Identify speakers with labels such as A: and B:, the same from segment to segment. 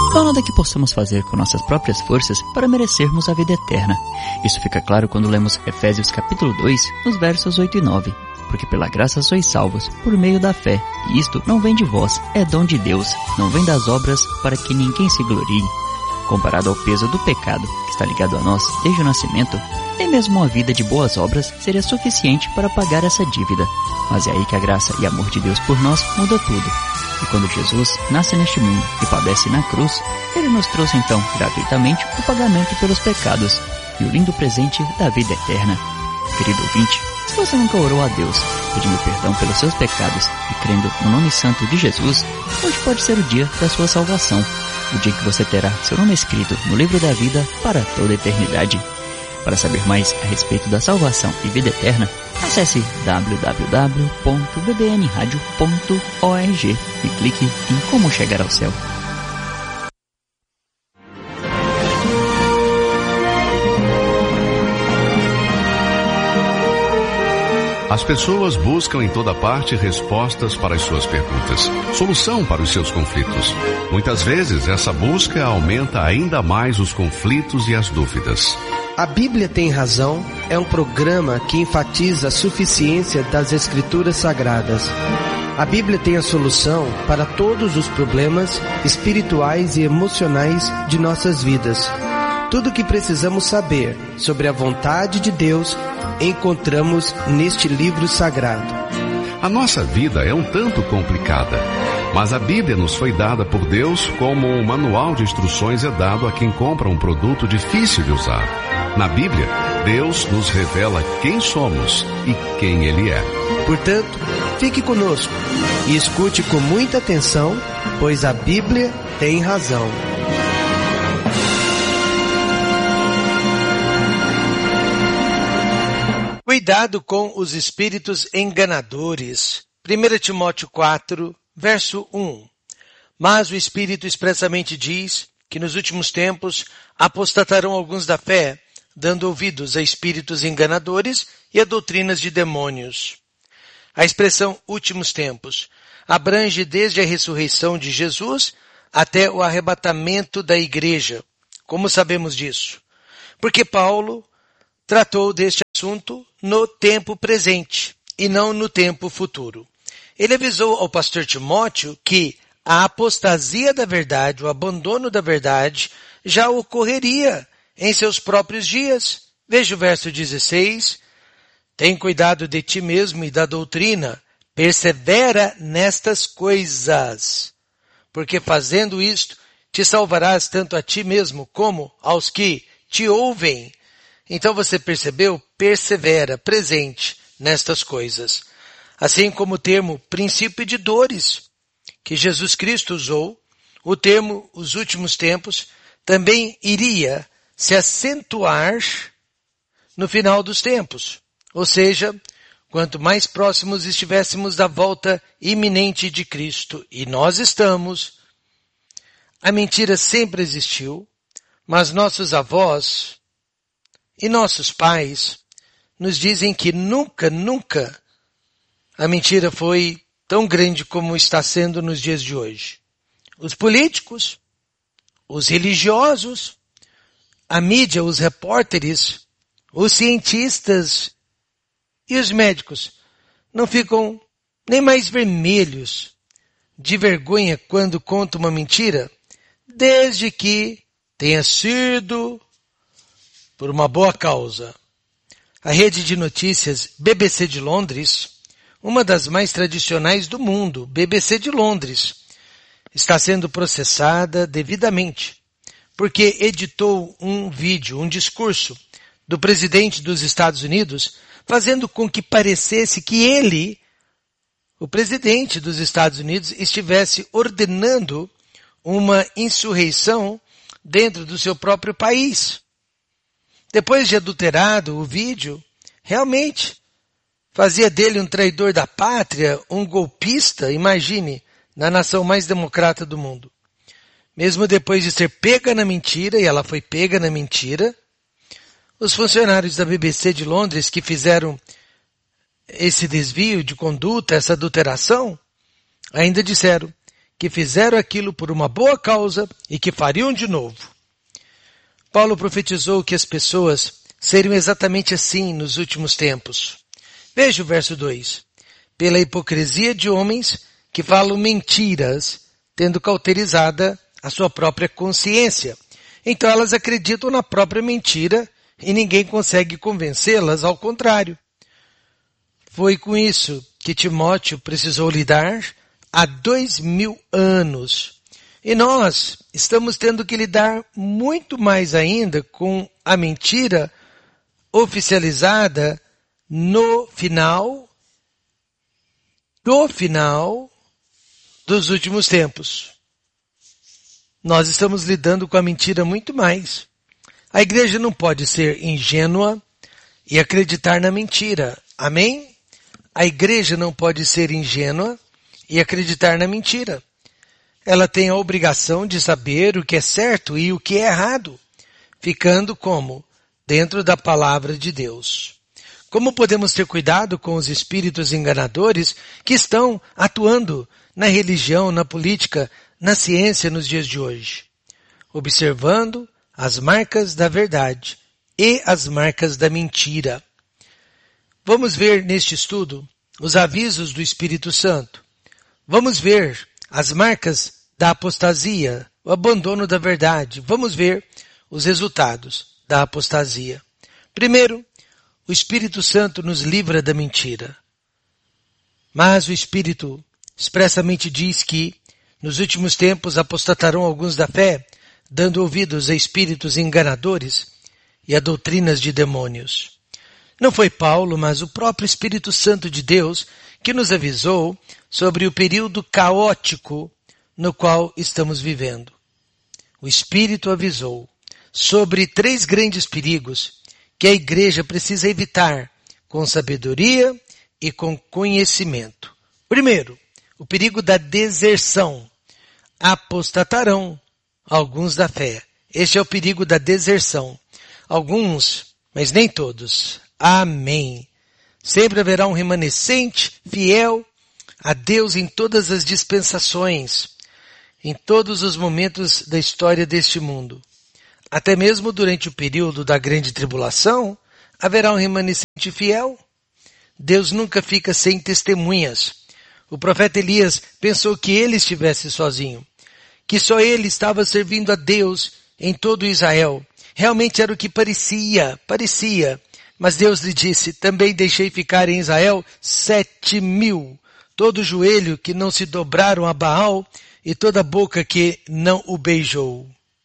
A: Não há nada que possamos fazer com nossas próprias forças para merecermos a vida eterna. Isso fica claro quando lemos Efésios capítulo 2, nos versos 8 e 9. Porque pela graça sois salvos, por meio da fé. E isto não vem de vós, é dom de Deus, não vem das obras, para que ninguém se glorie. Comparado ao peso do pecado, que está ligado a nós desde o nascimento, nem mesmo uma vida de boas obras seria suficiente para pagar essa dívida. Mas é aí que a graça e amor de Deus por nós muda tudo. E quando Jesus nasce neste mundo e padece na cruz, Ele nos trouxe então, gratuitamente, o pagamento pelos pecados e o lindo presente da vida eterna. Querido ouvinte, se você nunca orou a Deus, pedindo perdão pelos seus pecados e crendo no nome santo de Jesus, hoje pode ser o dia da sua salvação, o dia que você terá seu nome escrito no livro da vida para toda a eternidade. Para saber mais a respeito da salvação e vida eterna, acesse www.bbnradio.org e clique em Como Chegar ao Céu.
B: As pessoas buscam em toda parte respostas para as suas perguntas, solução para os seus conflitos. Muitas vezes essa busca aumenta ainda mais os conflitos e as dúvidas.
C: A Bíblia Tem Razão é um programa que enfatiza a suficiência das Escrituras Sagradas. A Bíblia tem a solução para todos os problemas espirituais e emocionais de nossas vidas. Tudo o que precisamos saber sobre a vontade de Deus encontramos neste livro sagrado.
B: A nossa vida é um tanto complicada, mas a Bíblia nos foi dada por Deus como um manual de instruções é dado a quem compra um produto difícil de usar. Na Bíblia, Deus nos revela quem somos e quem Ele é.
C: Portanto, fique conosco e escute com muita atenção, pois a Bíblia tem razão. Cuidado com os espíritos enganadores. 1 Timóteo 4, verso 1. Mas o Espírito expressamente diz que nos últimos tempos apostatarão alguns da fé, dando ouvidos a espíritos enganadores e a doutrinas de demônios. A expressão últimos tempos abrange desde a ressurreição de Jesus até o arrebatamento da igreja. Como sabemos disso? Porque Paulo tratou deste assunto no tempo presente e não no tempo futuro. Ele avisou ao pastor Timóteo que a apostasia da verdade, o abandono da verdade, já ocorreria em seus próprios dias. Veja o verso 16. Tem cuidado de ti mesmo e da doutrina, persevera nestas coisas, porque fazendo isto, te salvarás tanto a ti mesmo como aos que te ouvem. Então você percebeu? Persevera, presente nestas coisas. Assim como o termo princípio de dores, que Jesus Cristo usou, o termo os últimos tempos, também iria se acentuar no final dos tempos. Ou seja, quanto mais próximos estivéssemos da volta iminente de Cristo, e nós estamos, a mentira sempre existiu, mas nossos avós e nossos pais nos dizem que nunca a mentira foi tão grande como está sendo nos dias de hoje. Os políticos, os religiosos, a mídia, os repórteres, os cientistas e os médicos não ficam nem mais vermelhos de vergonha quando contam uma mentira, desde que tenha sido por uma boa causa. A rede de notícias BBC de Londres, uma das mais tradicionais do mundo, BBC de Londres, está sendo processada devidamente, porque editou um vídeo, um discurso do presidente dos Estados Unidos, fazendo com que parecesse que ele, o presidente dos Estados Unidos, estivesse ordenando uma insurreição dentro do seu próprio país. Depois de adulterado o vídeo, realmente fazia dele um traidor da pátria, um golpista, imagine, na nação mais democrata do mundo. Mesmo depois de ser pega na mentira, e ela foi pega na mentira, os funcionários da BBC de Londres que fizeram esse desvio de conduta, essa adulteração, ainda disseram que fizeram aquilo por uma boa causa e que fariam de novo. Paulo profetizou que as pessoas seriam exatamente assim nos últimos tempos. Veja o verso 2. Pela hipocrisia de homens que falam mentiras, tendo cauterizada a sua própria consciência. Então elas acreditam na própria mentira e ninguém consegue convencê-las, ao contrário. Foi com isso que Timóteo precisou lidar há 2000 anos. E nós estamos tendo que lidar muito mais ainda com a mentira oficializada no final dos últimos tempos. Nós estamos lidando com a mentira muito mais. A igreja não pode ser ingênua e acreditar na mentira. Amém? A igreja não pode ser ingênua e acreditar na mentira. Ela tem a obrigação de saber o que é certo e o que é errado, ficando como? Dentro da palavra de Deus. Como podemos ter cuidado com os espíritos enganadores que estão atuando na religião, na política, na ciência nos dias de hoje? Observando as marcas da verdade e as marcas da mentira. Vamos ver neste estudo os avisos do Espírito Santo. Vamos ver as marcas da apostasia, o abandono da verdade. Vamos ver os resultados da apostasia. Primeiro, o Espírito Santo nos livra da mentira. Mas o Espírito expressamente diz que nos últimos tempos apostatarão alguns da fé, dando ouvidos a espíritos enganadores e a doutrinas de demônios. Não foi Paulo, mas o próprio Espírito Santo de Deus que nos avisou sobre o período caótico no qual estamos vivendo. O Espírito avisou sobre 3 grandes perigos que a igreja precisa evitar com sabedoria e com conhecimento. Primeiro, o perigo da deserção. Apostatarão alguns da fé. Este é o perigo da deserção. Alguns, mas nem todos. Amém. Sempre haverá um remanescente fiel a Deus em todas as dispensações, em todos os momentos da história deste mundo. Até mesmo durante o período da grande tribulação, haverá um remanescente fiel. Deus nunca fica sem testemunhas. O profeta Elias pensou que ele estivesse sozinho, que só ele estava servindo a Deus em todo Israel. Realmente era o que parecia. Mas Deus lhe disse, também deixei ficar em Israel 7.000, todo joelho que não se dobraram a Baal e toda boca que não o beijou.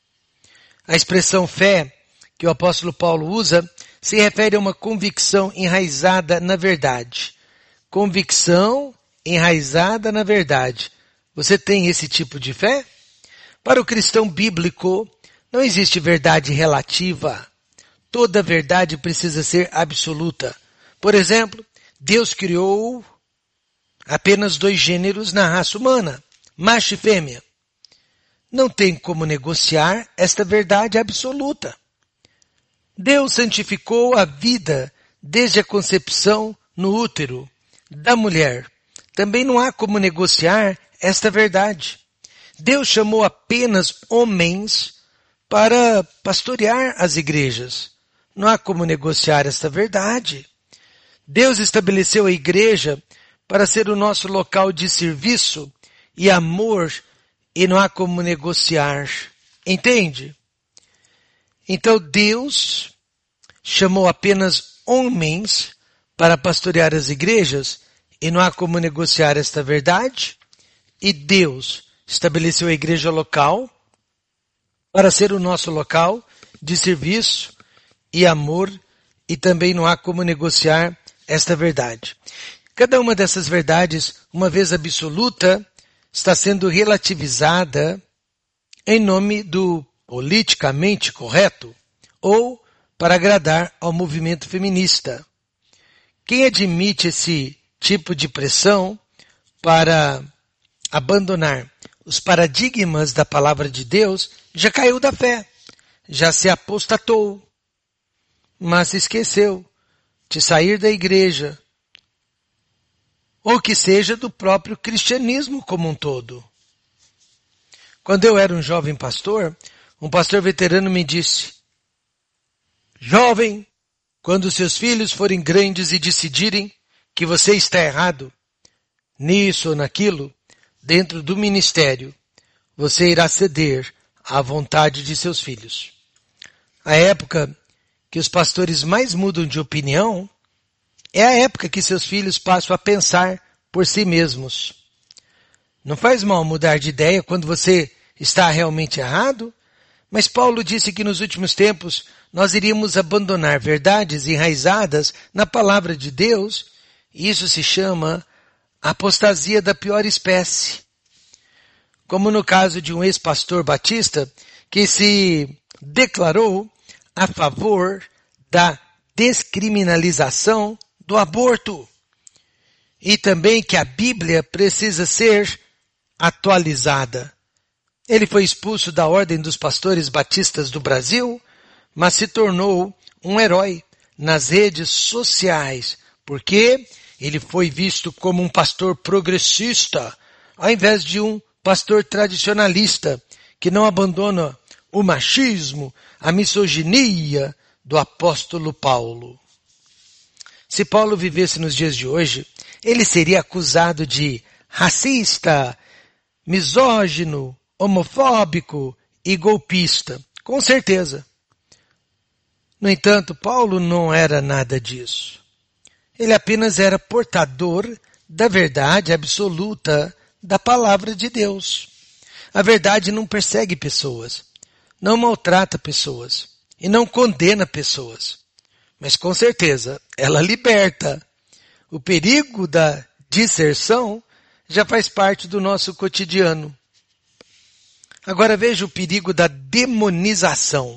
C: A expressão fé que o apóstolo Paulo usa se refere a uma convicção enraizada na verdade. Convicção enraizada na verdade. Você tem esse tipo de fé? Para o cristão bíblico, não existe verdade relativa. Toda verdade precisa ser absoluta. Por exemplo, Deus criou apenas 2 gêneros na raça humana, macho e fêmea. Não tem como negociar esta verdade absoluta. Deus santificou a vida desde a concepção no útero da mulher. Também não há como negociar esta verdade. Deus chamou apenas homens para pastorear as igrejas. Não há como negociar esta verdade. Deus estabeleceu a igreja para ser o nosso local de serviço e amor, e não há como negociar. Entende? Então Deus chamou apenas homens para pastorear as igrejas, e não há como negociar esta verdade. E Deus estabeleceu a igreja local para ser o nosso local de serviço e amor, e também não há como negociar esta verdade. Cada uma dessas verdades, uma vez absoluta, está sendo relativizada em nome do politicamente correto ou para agradar ao movimento feminista. Quem admite esse tipo de pressão para abandonar os paradigmas da palavra de Deus já caiu da fé, já se apostatou, mas se esqueceu de sair da igreja, ou que seja do próprio cristianismo como um todo. Quando eu era um jovem pastor, um pastor veterano me disse: jovem, quando seus filhos forem grandes e decidirem que você está errado, nisso ou naquilo, dentro do ministério, você irá ceder à vontade de seus filhos. A época que os pastores mais mudam de opinião é a época que seus filhos passam a pensar por si mesmos. Não faz mal mudar de ideia quando você está realmente errado, mas Paulo disse que nos últimos tempos nós iríamos abandonar verdades enraizadas na palavra de Deus, e isso se chama apostasia da pior espécie. Como no caso de um ex-pastor batista que se declarou a favor da descriminalização do aborto. E também que a Bíblia precisa ser atualizada. Ele foi expulso da Ordem dos Pastores Batistas do Brasil, mas se tornou um herói nas redes sociais, porque ele foi visto como um pastor progressista, ao invés de um pastor tradicionalista, que não abandona o machismo, a misoginia do apóstolo Paulo. Se Paulo vivesse nos dias de hoje, ele seria acusado de racista, misógino, homofóbico e golpista. Com certeza. No entanto, Paulo não era nada disso. Ele apenas era portador da verdade absoluta da palavra de Deus. A verdade não persegue pessoas, não maltrata pessoas e não condena pessoas. Mas com certeza, ela liberta. O perigo da disserção já faz parte do nosso cotidiano. Agora veja o perigo da demonização.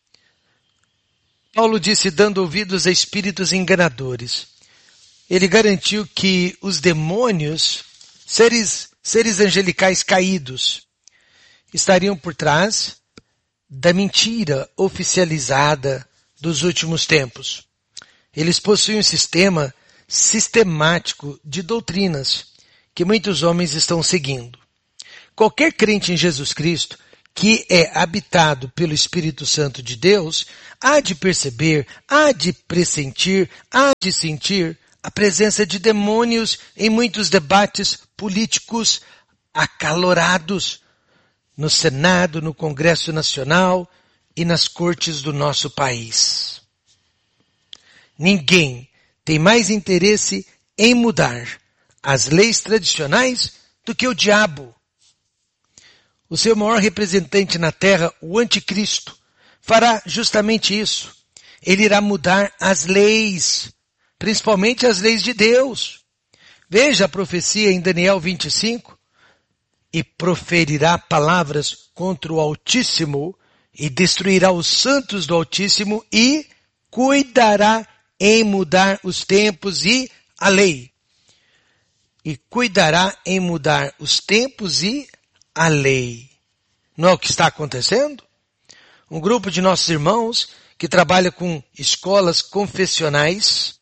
C: Paulo disse dando ouvidos a espíritos enganadores. Ele garantiu que os demônios, seres angelicais caídos, estariam por trás da mentira oficializada dos últimos tempos. Eles possuem um sistema sistemático de doutrinas que muitos homens estão seguindo. Qualquer crente em Jesus Cristo que é habitado pelo Espírito Santo de Deus há de perceber, há de pressentir, há de sentir a presença de demônios em muitos debates políticos acalorados no Senado, no Congresso Nacional e nas cortes do nosso país. Ninguém tem mais interesse em mudar as leis tradicionais do que o diabo. O seu maior representante na terra, o anticristo, fará justamente isso. Ele irá mudar as leis, principalmente as leis de Deus. Veja a profecia em Daniel 25. E proferirá palavras contra o Altíssimo e destruirá os santos do Altíssimo e cuidará em mudar os tempos e a lei. E cuidará em mudar os tempos e a lei. Não é o que está acontecendo? Um grupo de nossos irmãos que trabalha com escolas confessionais,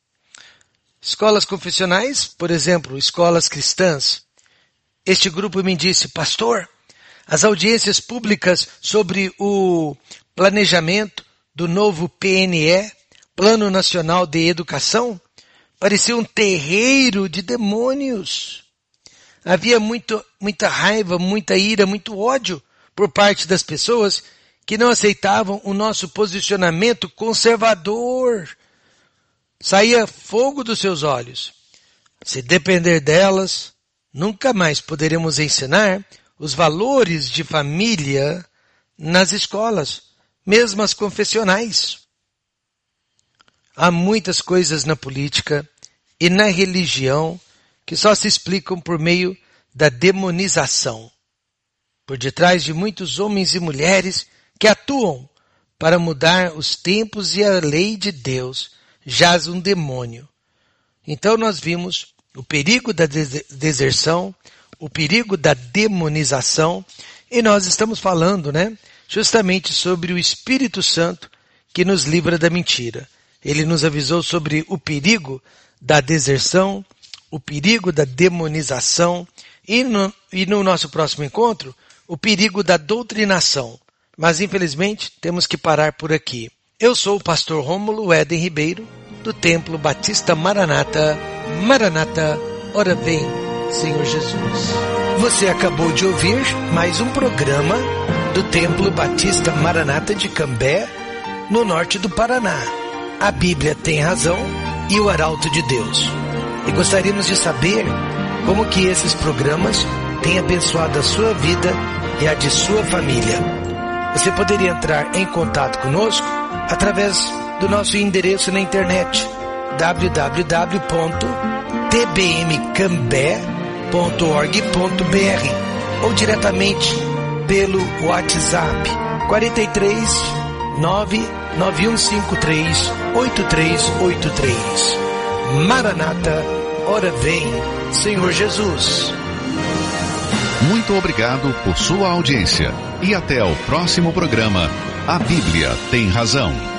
C: por exemplo, escolas cristãs. Este grupo me disse: pastor, as audiências públicas sobre o planejamento do novo PNE, Plano Nacional de Educação, parecia um terreiro de demônios. Havia muita raiva, muita ira, muito ódio por parte das pessoas que não aceitavam o nosso posicionamento conservador. Saía fogo dos seus olhos. Se depender delas, nunca mais poderemos ensinar os valores de família nas escolas, mesmo as confessionais. Há muitas coisas na política e na religião que só se explicam por meio da demonização. Por detrás de muitos homens e mulheres que atuam para mudar os tempos e a lei de Deus, jaz um demônio. Então nós vimos o perigo da deserção, o perigo da demonização, e nós estamos falando, justamente sobre o Espírito Santo que nos livra da mentira. Ele nos avisou sobre o perigo da deserção, o perigo da demonização, e no nosso próximo encontro, o perigo da doutrinação. Mas infelizmente temos que parar por aqui. Eu sou o pastor Rômulo Éden Ribeiro, do Templo Batista Maranata. Maranata, ora vem, Senhor Jesus. Você acabou de ouvir mais um programa do Templo Batista Maranata de Cambé, no norte do Paraná. A Bíblia tem razão e o Arauto de Deus. E gostaríamos de saber como que esses programas têm abençoado a sua vida e a de sua família. Você poderia entrar em contato conosco através do nosso endereço na internet www.tbmcambé.org.br ou diretamente pelo WhatsApp 43 99153 8383. Maranata, ora vem, Senhor Jesus.
B: Muito obrigado por sua audiência e até o próximo programa. A Bíblia tem razão.